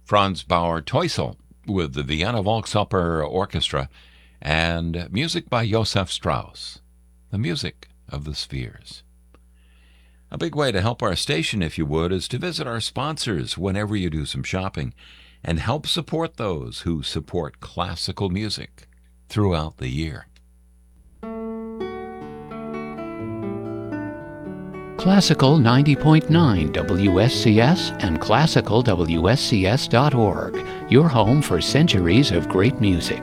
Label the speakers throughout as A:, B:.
A: Franz Bauer Teusel with the Vienna Volksoper Orchestra, and music by Josef Strauss, the music of the spheres. A big way to help our station, if you would, is to visit our sponsors whenever you do some shopping and help support those who support classical music throughout the year.
B: Classical 90.9 WSCS and classicalwscs.org, your home for centuries of great music.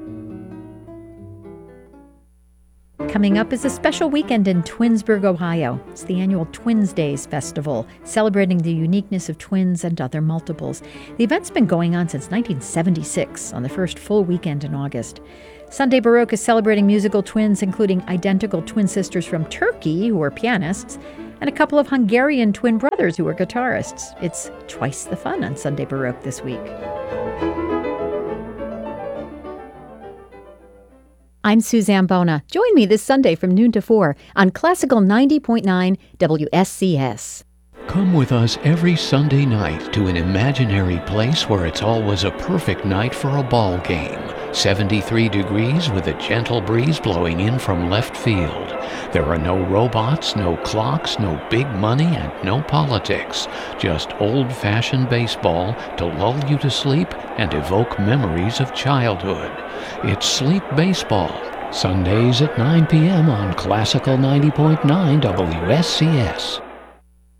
C: Coming up is a special weekend in Twinsburg, Ohio. It's the annual Twins Days Festival, celebrating the uniqueness of twins and other multiples. The event's been going on since 1976, on the first full weekend in August. Sunday Baroque is celebrating musical twins, including identical twin sisters from Turkey, who are pianists, and a couple of Hungarian twin brothers who are guitarists. It's twice the fun on Sunday Baroque this week. I'm Suzanne Bona. Join me this Sunday from noon to 4 on Classical 90.9 WSCS.
B: Come with us every Sunday night to an imaginary place where it's always a perfect night for a ball game. 73 degrees with a gentle breeze blowing in from left field. There are no robots, no clocks, no big money, and no politics. Just old-fashioned baseball to lull you to sleep and evoke memories of childhood. It's Sleep Baseball, Sundays at 9 p.m. on Classical 90.9 WSCS.